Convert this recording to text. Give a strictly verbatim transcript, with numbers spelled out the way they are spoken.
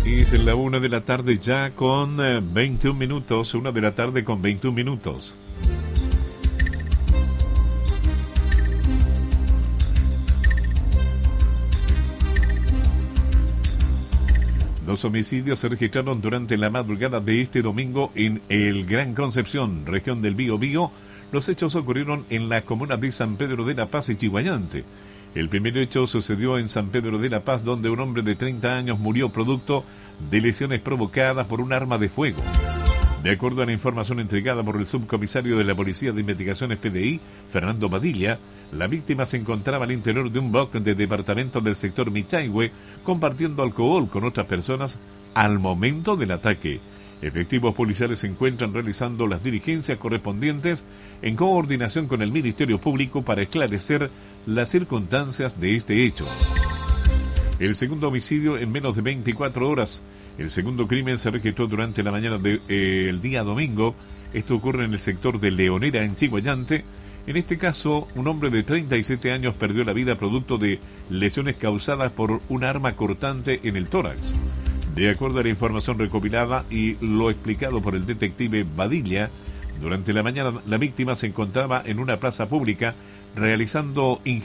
Y es la una de la tarde ya con eh, veintiún minutos, una de la tarde con veintiún minutos. Dos homicidios se registraron durante la madrugada de este domingo en el Gran Concepción, región del Biobío. Los hechos ocurrieron en la comuna de San Pedro de la Paz y Chiguayante. El primer hecho sucedió en San Pedro de la Paz, donde un hombre de treinta años murió producto de lesiones provocadas por un arma de fuego. De acuerdo a la información entregada por el subcomisario de la Policía de Investigaciones P D I, Fernando Padilla, la víctima se encontraba al interior de un bloque de departamento del sector Michaihue, compartiendo alcohol con otras personas al momento del ataque. Efectivos policiales se encuentran realizando las diligencias correspondientes en coordinación con el Ministerio Público para esclarecer las circunstancias de este hecho. El segundo homicidio en menos de veinticuatro horas. El segundo crimen se registró durante la mañana del de, eh, día domingo. Esto ocurre en el sector de Leonera, en Chiguayante. En este caso, un hombre de treinta y siete años perdió la vida producto de lesiones causadas por un arma cortante en el tórax. De acuerdo a la información recopilada y lo explicado por el detective Badilla, durante la mañana la víctima se encontraba en una plaza pública realizando